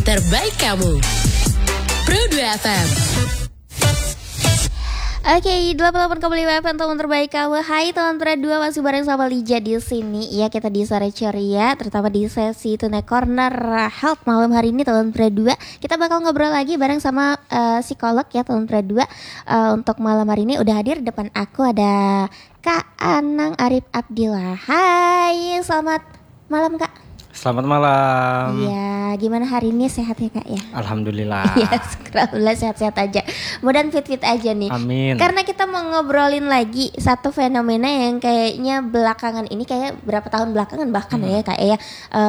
terbaik kamu. Pro 2 FM. Oke, 88,5 FM teman terbaik kamu. Hai teman Pro 2, masih bareng sama Lija di sini. Ya, kita di sore ceria, terutama di sesi Tune Corner Health malam hari ini teman Pro 2. Kita bakal ngobrol lagi bareng sama psikolog ya teman Pro 2. Untuk malam hari ini udah hadir depan aku ada Kak Anang Arif Abdillah. Hai, selamat malam Kak. Selamat malam. Iya, gimana hari ini, sehat ya Kak ya? Alhamdulillah. Iya, alhamdulillah sehat-sehat aja. Mudah-mudahan fit-fit aja nih. Amin. Karena kita mau ngobrolin lagi satu fenomena yang kayaknya belakangan ini, kayak berapa tahun belakangan bahkan ya Kak ya,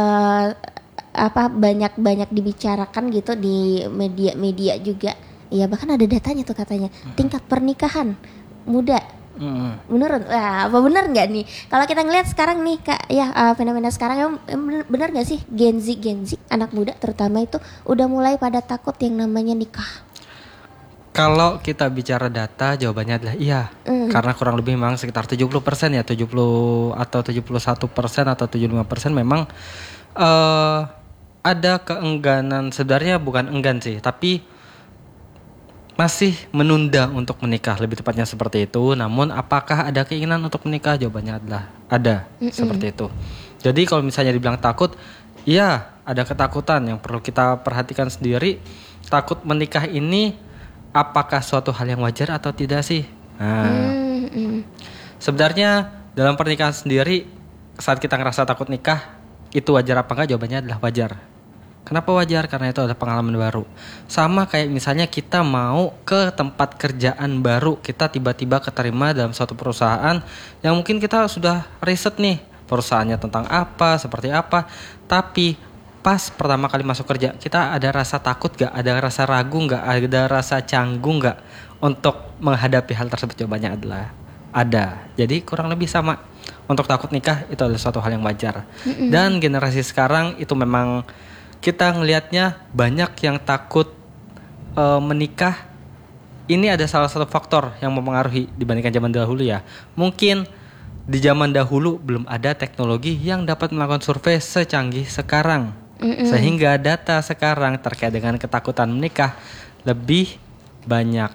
banyak dibicarakan gitu di media-media juga. Iya, bahkan ada datanya tuh katanya tingkat pernikahan muda menurun. Wah, apa benar nggak nih? Kalau kita ngelihat sekarang nih Kak, ya fenomena sekarang benar nggak sih Gen Z anak muda terutama itu udah mulai pada takut yang namanya nikah? Kalau kita bicara data, jawabannya adalah iya. Karena kurang lebih memang sekitar 70% ya, 70 atau 71% atau 75% memang ada keengganan. Sebenarnya bukan enggan sih, tapi masih menunda untuk menikah, lebih tepatnya seperti itu. Namun apakah ada keinginan untuk menikah? Jawabannya adalah ada, seperti itu. Jadi kalau misalnya dibilang takut, iya ada ketakutan yang perlu kita perhatikan sendiri. Takut menikah ini apakah suatu hal yang wajar atau tidak sih? Sebenarnya dalam pernikahan sendiri, saat kita ngerasa takut nikah, itu wajar apa enggak? Jawabannya adalah wajar. Kenapa wajar? Karena itu ada pengalaman baru. Sama kayak misalnya kita mau ke tempat kerjaan baru, kita tiba-tiba keterima dalam suatu perusahaan yang mungkin kita sudah riset nih perusahaannya tentang apa, seperti apa. Tapi pas pertama kali masuk kerja, kita ada rasa takut gak? Ada rasa ragu gak? Ada rasa canggung gak untuk menghadapi hal tersebut? Jawabannya adalah ada. Jadi kurang lebih sama. Untuk takut nikah itu adalah suatu hal yang wajar. Dan generasi sekarang itu memang kita ngelihatnya banyak yang takut menikah. Ini ada salah satu faktor yang mempengaruhi dibandingkan zaman dahulu ya. Mungkin di zaman dahulu belum ada teknologi yang dapat melakukan survei secanggih sekarang. Sehingga data sekarang terkait dengan ketakutan menikah lebih banyak.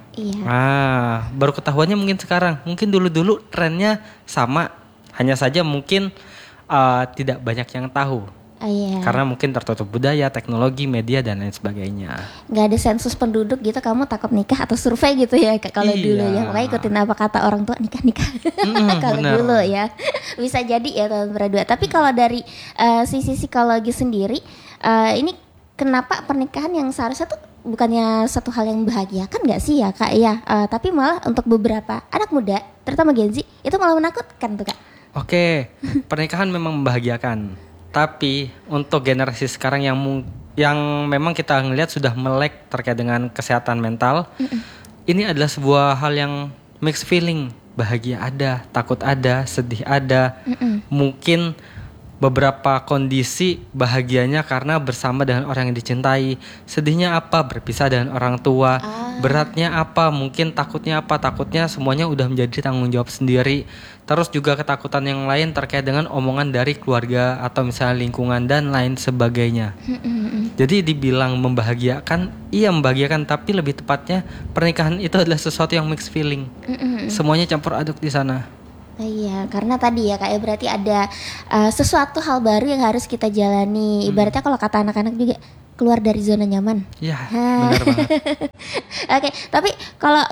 Baru ketahuannya mungkin sekarang. Mungkin dulu-dulu trennya sama. Hanya saja mungkin tidak banyak yang tahu. Karena mungkin tertutup budaya, teknologi, media dan lain sebagainya. Gak ada sensus penduduk gitu, kamu takut nikah atau survei gitu ya kalau dulu ya. Makanya ikutin apa kata orang tua, nikah. Kalau dulu ya. Bisa jadi ya tahun berdua. Tapi kalau dari sisi psikologi sendiri, ini kenapa pernikahan yang seharusnya tuh bukannya satu hal yang membahagiakan gak sih ya Kak ya? Tapi malah untuk beberapa anak muda, terutama Gen Z, itu malah menakutkan tuh Kak. Oke, pernikahan memang membahagiakan. Tapi untuk generasi sekarang yang memang kita ngelihat sudah melek terkait dengan kesehatan mental, ini adalah sebuah hal yang mixed feeling. Bahagia ada, takut ada, sedih ada. Mungkin beberapa kondisi bahagianya karena bersama dengan orang yang dicintai. Sedihnya apa? Berpisah dengan orang tua. Beratnya apa? Mungkin takutnya apa? Takutnya semuanya udah menjadi tanggung jawab sendiri. Terus juga ketakutan yang lain terkait dengan omongan dari keluarga atau misalnya lingkungan dan lain sebagainya. Jadi dibilang membahagiakan, iya membahagiakan, tapi lebih tepatnya pernikahan itu adalah sesuatu yang mixed feeling. Semuanya campur aduk di sana. Iya, karena tadi ya Kak, berarti ada sesuatu hal baru yang harus kita jalani. Ibaratnya kalau kata anak-anak juga, keluar dari zona nyaman. Iya, benar banget. Oke, tapi kalau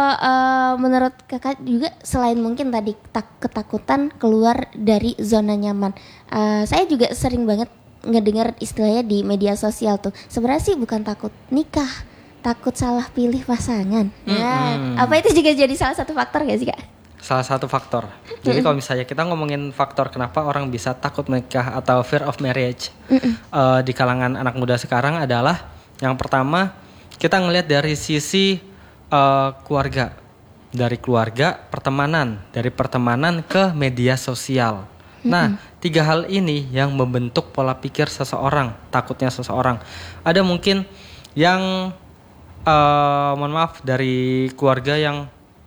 menurut Kakak juga, selain mungkin tadi ketakutan keluar dari zona nyaman, saya juga sering banget ngedengar istilahnya di media sosial tuh. Sebenarnya sih bukan takut nikah, takut salah pilih pasangan. Apa itu juga jadi salah satu faktor gak sih Kak? Salah satu faktor. Jadi kalau misalnya kita ngomongin faktor kenapa orang bisa takut menikah atau fear of marriage di kalangan anak muda sekarang adalah, yang pertama kita ngelihat dari sisi keluarga. Dari keluarga, pertemanan. Dari pertemanan ke media sosial. Nah, 3 hal ini yang membentuk pola pikir seseorang, takutnya seseorang. Ada mungkin yang mohon maaf, dari keluarga yang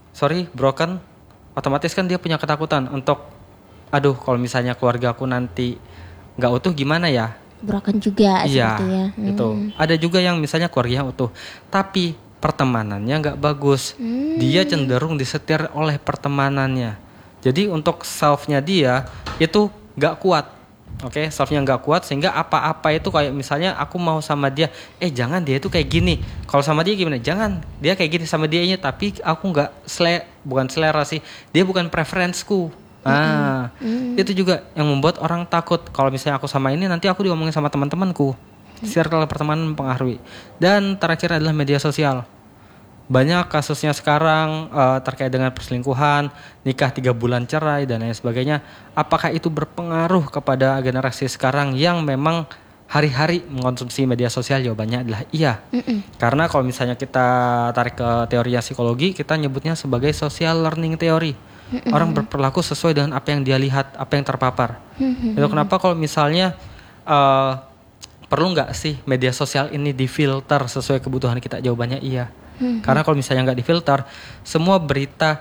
broken, otomatis kan dia punya ketakutan untuk, aduh kalau misalnya keluarga aku nanti gak utuh gimana ya, tabrakan juga Iya, seperti ya. itu. Ada juga yang misalnya keluarganya utuh, tapi pertemanannya nggak bagus. Dia cenderung disetir oleh pertemanannya. Jadi untuk self-nya dia itu nggak kuat. Oke, self-nya nggak kuat sehingga apa-apa itu kayak misalnya aku mau sama dia, jangan dia itu kayak gini. Kalau sama dia gimana? Jangan dia kayak gini sama dianya, tapi aku nggak bukan selera sih. Dia bukan preferensiku. Itu juga yang membuat orang takut. Kalau misalnya aku sama ini nanti aku diomongin sama teman-temanku. Circle pertemanan mempengaruhi. Dan terakhir adalah media sosial. Banyak kasusnya sekarang terkait dengan perselingkuhan, nikah 3 bulan cerai dan lain sebagainya. Apakah itu berpengaruh kepada generasi sekarang yang memang hari-hari mengkonsumsi media sosial? Jawabannya adalah iya. Karena kalau misalnya kita tarik ke teori psikologi, kita nyebutnya sebagai social learning theory. Orang berperilaku sesuai dengan apa yang dia lihat, apa yang terpapar. Itu kenapa kalau misalnya perlu nggak sih media sosial ini difilter sesuai kebutuhan kita? Jawabannya iya. Karena kalau misalnya nggak difilter, semua berita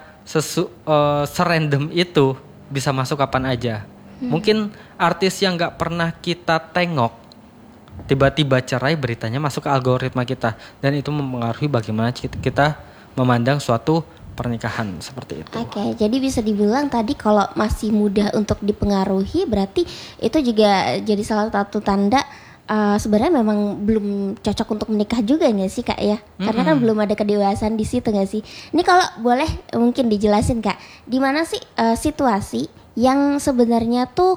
serandom itu bisa masuk kapan aja. Mungkin artis yang nggak pernah kita tengok tiba-tiba cerai, beritanya masuk ke algoritma kita, dan itu mempengaruhi bagaimana kita memandang suatu pernikahan seperti itu. Oke, jadi bisa dibilang tadi kalau masih mudah untuk dipengaruhi, berarti itu juga jadi salah satu tanda sebenarnya memang belum cocok untuk menikah juga nggak sih Kak ya? Karena kan belum ada kedewasaan di situ nggak sih? Ini kalau boleh mungkin dijelasin Kak, di mana sih situasi yang sebenarnya tuh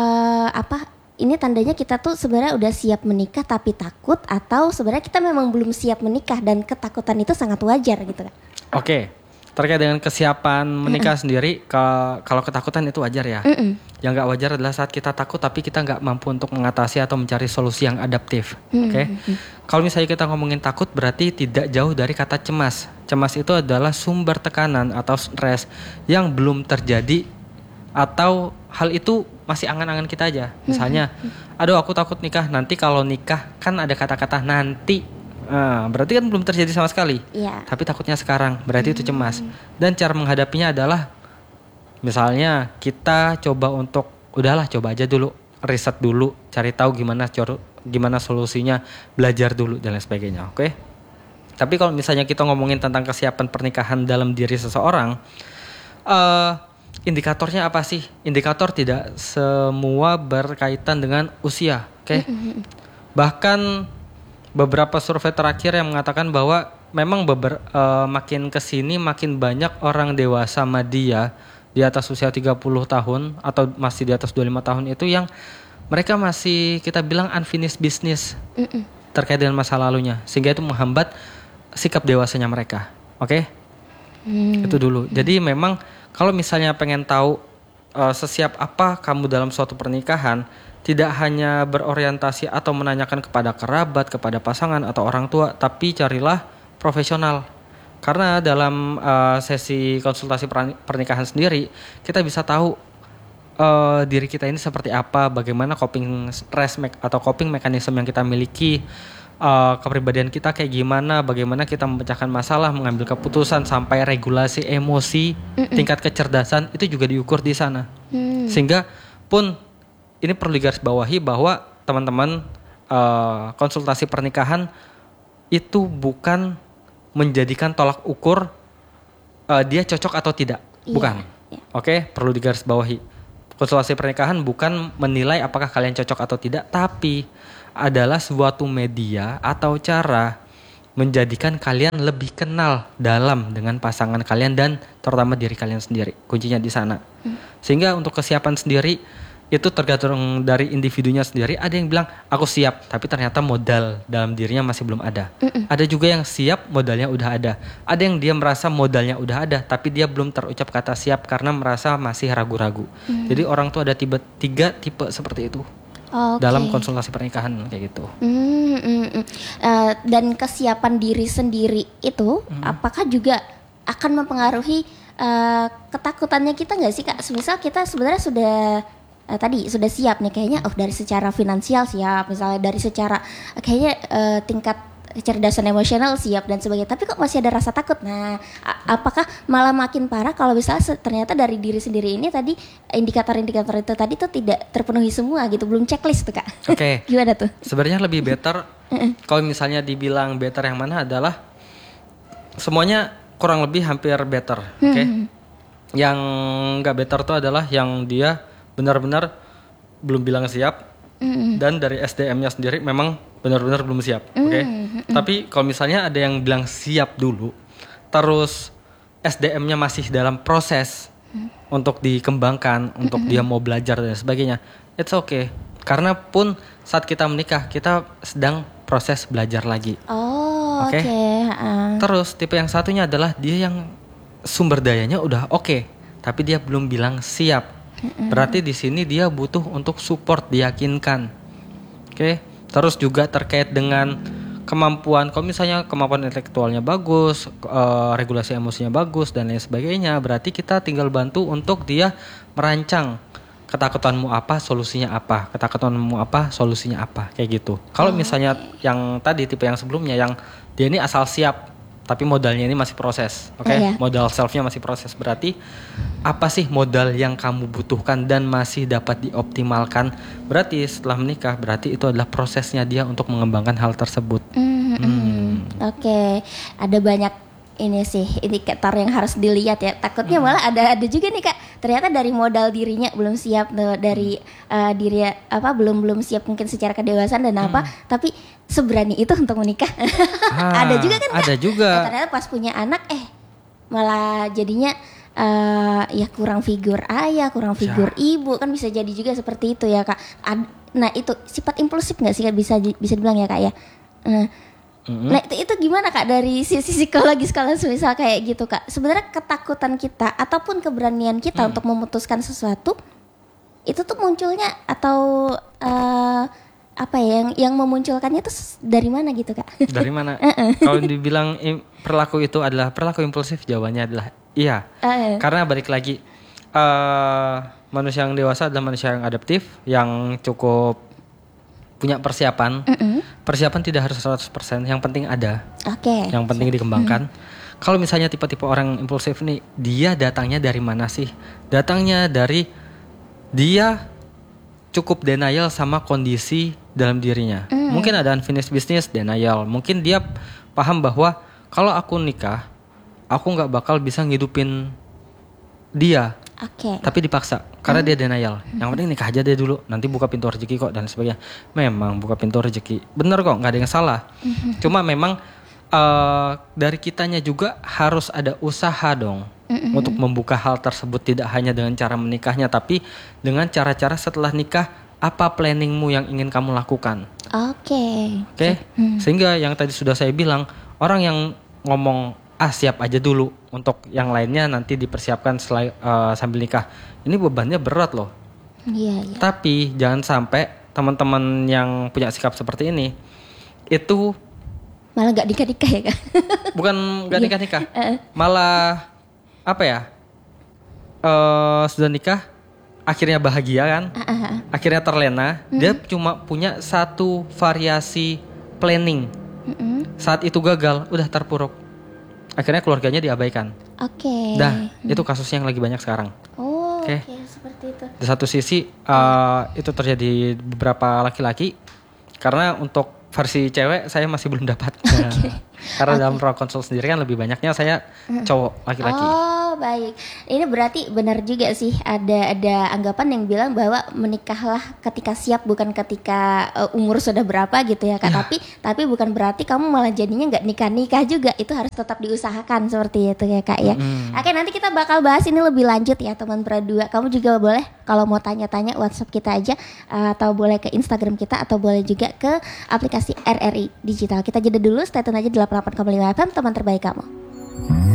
ini tandanya kita tuh sebenarnya udah siap menikah tapi takut, atau sebenarnya kita memang belum siap menikah dan ketakutan itu sangat wajar gitu Kak? Oke. Terkait dengan kesiapan menikah sendiri, kalau ketakutan itu wajar ya. Yang nggak wajar adalah saat kita takut tapi kita nggak mampu untuk mengatasi atau mencari solusi yang adaptif. Oke. Kalau misalnya kita ngomongin takut, berarti tidak jauh dari kata cemas. Cemas itu adalah sumber tekanan atau stres yang belum terjadi, atau hal itu masih angan-angan kita aja. Misalnya, aduh aku takut nikah, nanti kalau nikah kan ada kata-kata nanti. Berarti kan belum terjadi sama sekali. Tapi takutnya sekarang, berarti itu cemas. Dan cara menghadapinya adalah misalnya kita coba untuk coba aja dulu, riset dulu, cari tahu gimana solusinya, belajar dulu dan lain sebagainya. Oke. Tapi kalau misalnya kita ngomongin tentang kesiapan pernikahan dalam diri seseorang, indikatornya apa sih? Indikator tidak semua berkaitan dengan usia, oke? Bahkan beberapa survei terakhir yang mengatakan bahwa memang makin kesini makin banyak orang dewasa media di atas usia 30 tahun atau masih di atas 25 tahun itu yang mereka masih kita bilang unfinished business terkait dengan masa lalunya, sehingga itu menghambat sikap dewasanya mereka. Oke? Itu dulu. Jadi memang kalau misalnya pengen tahu sesiap apa kamu dalam suatu pernikahan, tidak hanya berorientasi atau menanyakan kepada kerabat, kepada pasangan atau orang tua, tapi carilah profesional. Karena dalam sesi konsultasi pernikahan sendiri, kita bisa tahu diri kita ini seperti apa, bagaimana coping mekanisme yang kita miliki, kepribadian kita kayak gimana, bagaimana kita memecahkan masalah, mengambil keputusan, sampai regulasi emosi, tingkat kecerdasan itu juga diukur di sana. Sehingga pun ini perlu digarisbawahi bahwa teman-teman konsultasi pernikahan itu bukan menjadikan tolak ukur dia cocok atau tidak, bukan. Oke, perlu digarisbawahi. Konsultasi pernikahan bukan menilai apakah kalian cocok atau tidak, tapi adalah suatu media atau cara menjadikan kalian lebih kenal dalam dengan pasangan kalian dan terutama diri kalian sendiri. Kuncinya di sana. Sehingga untuk kesiapan sendiri itu tergantung dari individunya sendiri. Ada yang bilang aku siap, tapi ternyata modal dalam dirinya masih belum ada. Ada juga yang siap, modalnya udah ada. Ada yang dia merasa modalnya udah ada, tapi dia belum terucap kata siap karena merasa masih ragu-ragu. Jadi orang tuh ada tiga tipe seperti itu. Dalam konsultasi pernikahan kayak gitu. Dan kesiapan diri sendiri itu apakah juga akan mempengaruhi ketakutannya kita nggak sih Kak? Misal kita sebenarnya tadi sudah siap nih kayaknya, dari secara finansial siap, misalnya dari secara kayaknya tingkat kecerdasan emosional siap dan sebagainya, tapi kok masih ada rasa takut. Nah, apakah malah makin parah kalau misalnya ternyata dari diri sendiri ini tadi indikator-indikator itu tadi tuh tidak terpenuhi semua gitu, belum checklist tuh Kak. Oke. Gimana tuh? Sebenarnya lebih better kalau misalnya dibilang better yang mana adalah semuanya kurang lebih hampir better, oke? Yang nggak better tuh adalah yang dia benar-benar belum bilang siap dan dari SDM-nya sendiri memang benar-benar belum siap, oke? Tapi kalau misalnya ada yang bilang siap dulu, terus SDM-nya masih dalam proses untuk dikembangkan, untuk dia mau belajar dan sebagainya, it's okay. Karena pun saat kita menikah kita sedang proses belajar lagi. Oh, Oke. oke. Terus tipe yang satunya adalah dia yang sumber dayanya udah oke, tapi dia belum bilang siap. Berarti di sini dia butuh untuk support, diyakinkan. Oke. Terus juga terkait dengan kemampuan, kalau misalnya kemampuan intelektualnya bagus, regulasi emosinya bagus dan lain sebagainya, berarti kita tinggal bantu untuk dia merancang ketakutanmu apa, solusinya apa, ketakutanmu apa, solusinya apa, kayak gitu. Kalau misalnya yang tadi tipe yang sebelumnya yang dia ini asal siap tapi modalnya ini masih proses, oke? Iya. Modal selfnya masih proses, berarti apa sih modal yang kamu butuhkan dan masih dapat dioptimalkan? Berarti setelah menikah, berarti itu adalah prosesnya dia untuk mengembangkan hal tersebut. Oke, ada banyak ini sih indikator yang harus dilihat ya. Takutnya malah ada juga nih Kak. Ternyata dari modal dirinya belum siap tuh, dari diri belum siap mungkin secara kedewasaan dan apa, tapi seberani itu untuk menikah. Ada juga kan Kak? Ada juga. Nah, ternyata pas punya anak malah jadinya ya kurang figur ayah, kurang figur ibu, kan bisa jadi juga seperti itu ya Kak. Nah, itu sifat impulsif nggak sih Kak, bisa dibilang ya Kak ya. Nah itu gimana Kak dari sisi psikologis kalau misal kayak gitu Kak? Sebenarnya ketakutan kita ataupun keberanian kita untuk memutuskan sesuatu itu tuh munculnya atau apa ya yang memunculkannya tuh dari mana gitu Kak? Dari mana? Kalau dibilang perilaku itu adalah perilaku impulsif, jawabannya adalah iya. Karena balik lagi manusia yang dewasa adalah manusia yang adaptif, yang cukup punya persiapan. Persiapan tidak harus 100%, yang penting ada. Oke. Yang penting dikembangkan. Kalau misalnya tipe-tipe orang impulsif nih, dia datangnya dari mana sih? Datangnya dari dia cukup denial sama kondisi dalam dirinya. Mungkin ada unfinished business, denial. Mungkin dia paham bahwa kalau aku nikah, aku nggak bakal bisa ngidupin dia. Tapi dipaksa karena dia denial. Yang penting nikah aja deh dulu, nanti buka pintu rezeki kok dan sebagainya. Memang buka pintu rezeki, bener kok, nggak ada yang salah. Cuma memang dari kitanya juga harus ada usaha dong untuk membuka hal tersebut, tidak hanya dengan cara menikahnya, tapi dengan cara-cara setelah nikah. Apa planningmu yang ingin kamu lakukan? Oke. Sehingga yang tadi sudah saya bilang, orang yang ngomong siap aja dulu, untuk yang lainnya nanti dipersiapkan sambil nikah. Ini bebannya berat loh. Iya. Tapi jangan sampai teman-teman yang punya sikap seperti ini itu malah gak nikah-nikah ya Kak? Bukan gak nikah-nikah, malah apa ya? Sudah nikah, akhirnya bahagia kan? Akhirnya terlena. Dia cuma punya satu variasi planning. Saat itu gagal, udah terpuruk. Akhirnya keluarganya diabaikan. Dah, itu kasusnya yang lagi banyak sekarang. Oke, seperti itu. Di satu sisi itu terjadi beberapa laki-laki, karena untuk versi cewek saya masih belum dapat. Karena dalam ruang konsul sendiri kan lebih banyaknya saya cowok laki-laki. Oh baik, ini berarti benar juga sih, ada anggapan yang bilang bahwa menikahlah ketika siap, bukan ketika umur sudah berapa gitu ya Kak. Tapi bukan berarti kamu malah jadinya nggak nikah juga, itu harus tetap diusahakan seperti itu ya Kak ya. Oke, nanti kita bakal bahas ini lebih lanjut ya teman Pera2. Kamu juga boleh kalau mau tanya-tanya WhatsApp kita aja, atau boleh ke Instagram kita, atau boleh juga ke aplikasi RRI Digital. Kita jeda dulu, stay tune aja di 88,5 FM, teman terbaik kamu.